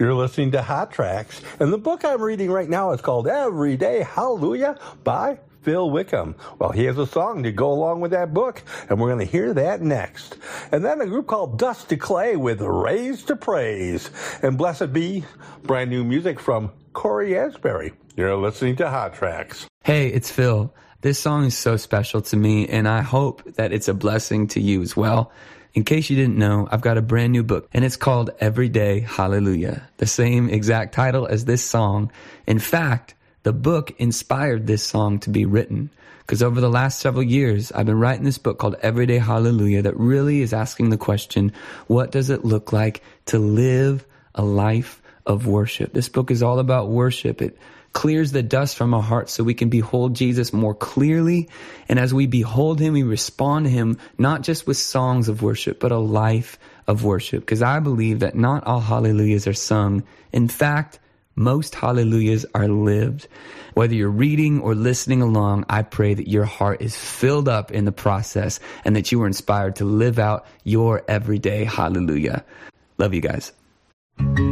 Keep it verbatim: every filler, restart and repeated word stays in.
You're listening to Hot Tracks, and the book I'm reading right now is called Everyday Hallelujah by Phil Wickham. Well, he has a song to go along with that book, and we're going to hear that next. And then a group called Dust to Clay with Raise to Praise. And blessed be brand new music from Corey Asbury. You're listening to Hot Tracks. Hey, it's Phil. This song is so special to me, and I hope that it's a blessing to you as well. In case you didn't know, I've got a brand new book, and it's called Everyday Hallelujah, the same exact title as this song. In fact, the book inspired this song to be written, because over the last several years, I've been writing this book called Everyday Hallelujah that really is asking the question, what does it look like to live a life of worship? This book is all about worship. It clears the dust from our hearts so we can behold Jesus more clearly. And as we behold him, we respond to him, not just with songs of worship, but a life of worship. Because I believe that not all hallelujahs are sung. In fact, most hallelujahs are lived. Whether you're reading or listening along, I pray that your heart is filled up in the process and that you are inspired to live out your everyday hallelujah. Love you guys.